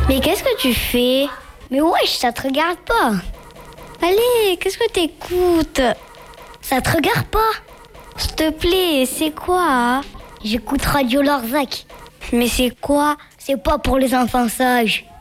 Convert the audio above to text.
Mais qu'est-ce que tu fais? Mais wesh, ça te regarde pas. Allez, qu'est-ce que t'écoutes? Ça te regarde pas? S'il te plaît, c'est quoi? J'écoute Radio Larzac. Mais c'est quoi? C'est pas pour les enfants sages.